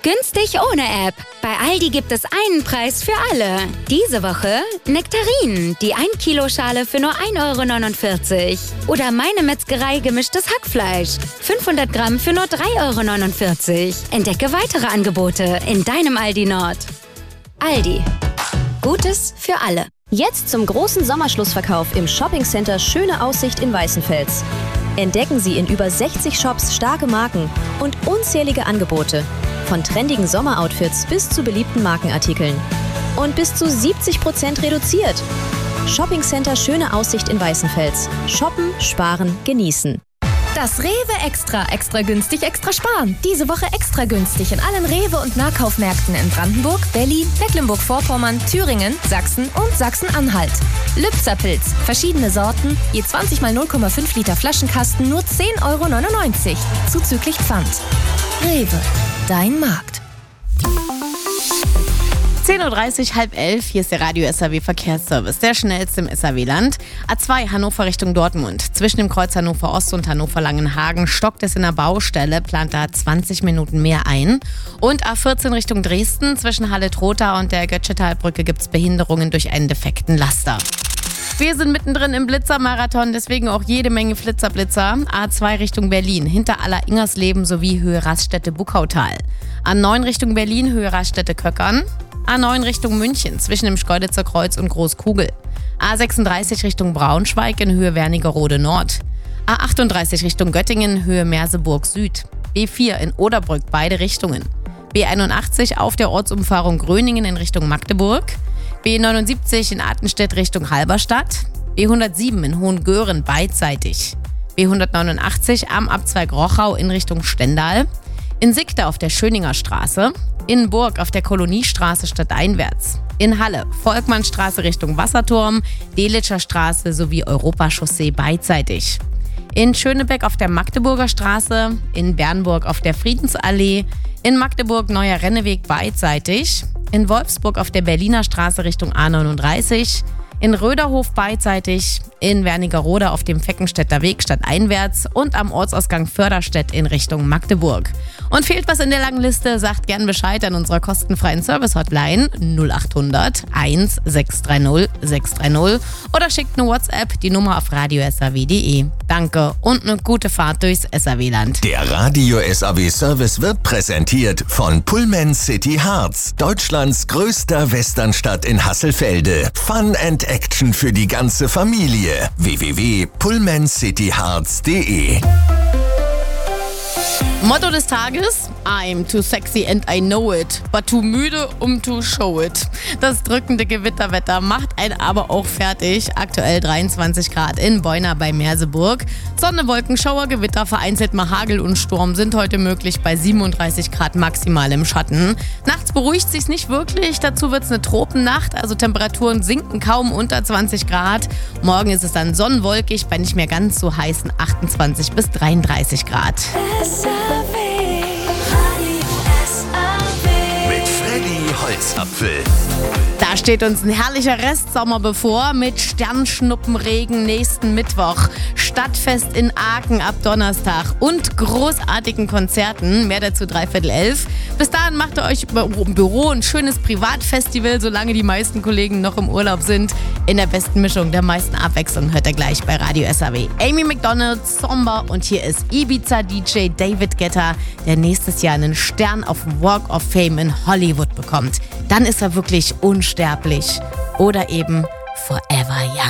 Günstig ohne App. Bei Aldi gibt es einen Preis für alle. Diese Woche Nektarinen, die 1 Kilo Schale für nur 1,49 €. Oder Meine Metzgerei gemischtes Hackfleisch. 500 Gramm für nur 3,49 €. Entdecke weitere Angebote in deinem Aldi Nord. Aldi. Gutes für alle. Jetzt zum großen Sommerschlussverkauf im Shoppingcenter Schöne Aussicht in Weißenfels. Entdecken Sie in über 60 Shops starke Marken und unzählige Angebote. Von trendigen Sommeroutfits bis zu beliebten Markenartikeln. Und bis zu 70% reduziert. Shoppingcenter Schöne Aussicht in Weißenfels. Shoppen, sparen, genießen. Das Rewe Extra. Extra günstig, extra sparen. Diese Woche extra günstig in allen Rewe- und Nahkaufmärkten in Brandenburg, Berlin, Mecklenburg-Vorpommern, Thüringen, Sachsen und Sachsen-Anhalt. Lübzer-Pilz. Verschiedene Sorten. Je 20 mal 0,5 Liter Flaschenkasten nur 10,99 €. Zuzüglich Pfand. Rewe. Dein Markt. 10:30 Uhr, 10:30, hier ist der Radio SAW Verkehrsservice, der schnellste im SAW-Land. A2 Hannover Richtung Dortmund. Zwischen dem Kreuz Hannover Ost und Hannover Langenhagen stockt es in der Baustelle, plant da 20 Minuten mehr ein. Und A14 Richtung Dresden, zwischen Halle-Trotha und der Götschethalbrücke gibt es Behinderungen durch einen defekten Laster. Wir sind mittendrin im Blitzermarathon, deswegen auch jede Menge Flitzer-Blitzer. A2 Richtung Berlin, hinter Aller-Ingersleben sowie Höhe Raststätte-Buckautal. A9 Richtung Berlin, Höhe Raststätte-Köckern. A9 Richtung München, zwischen dem Schkeuditzer Kreuz und Großkugel. A36 Richtung Braunschweig in Höhe Wernigerode Nord. A38 Richtung Göttingen, Höhe Merseburg Süd. B4 in Oderbrück, beide Richtungen. B81 auf der Ortsumfahrung Gröningen in Richtung Magdeburg. B79 in Artenstedt Richtung Halberstadt. B107 in Hohengören beidseitig. B189 am Abzweig Rochau in Richtung Stendal. In Sickte auf der Schöninger Straße. In Burg auf der Koloniestraße stadteinwärts. In Halle Volkmannstraße Richtung Wasserturm, Delitscher Straße sowie Europachaussee beidseitig. In Schönebeck auf der Magdeburger Straße, in Bernburg auf der Friedensallee, in Magdeburg Neuer Renneweg beidseitig, in Wolfsburg auf der Berliner Straße Richtung A39, in Röderhof beidseitig, in Wernigerode auf dem Feckenstädter Weg stadteinwärts und am Ortsausgang Förderstedt in Richtung Magdeburg. Und fehlt was in der langen Liste, sagt gern Bescheid an unserer kostenfreien Service-Hotline 0800 1630 630 oder schickt eine WhatsApp, die Nummer auf radio.saw.de. Danke und eine gute Fahrt durchs SAW-Land. Der Radio SAW Service wird präsentiert von Pullman City Harz, Deutschlands größter Westernstadt in Hasselfelde. Fun and Action für die ganze Familie. www.pullmancityharz.de. Motto des Tages: I'm too sexy and I know it, but too müde, to show it. Das drückende Gewitterwetter macht einen aber auch fertig. Aktuell 23 Grad in Beuna bei Merseburg. Sonne, Wolken, Schauer, Gewitter, vereinzelt mal Hagel und Sturm sind heute möglich bei 37 Grad maximal im Schatten. Nachts beruhigt sich's nicht wirklich, dazu wird's eine Tropennacht, also Temperaturen sinken kaum unter 20 Grad. Morgen ist es dann sonnenwolkig bei nicht mehr ganz so heißen 28 bis 33 Grad. Mit Freddy Holzapfel. Da steht uns ein herrlicher Restsommer bevor mit Sternschnuppenregen nächsten Mittwoch, Stadtfest in Aachen ab Donnerstag und großartigen Konzerten. Mehr dazu 11:45. Bis dahin macht ihr euch im Büro ein schönes Privatfestival, solange die meisten Kollegen noch im Urlaub sind. In der besten Mischung, der meisten Abwechslung hört ihr gleich bei Radio SAW. Amy Macdonald, Somber und hier ist Ibiza-DJ David Guetta, der nächstes Jahr einen Stern auf dem Walk of Fame in Hollywood bekommt. Dann ist er wirklich unsterblich oder eben forever young.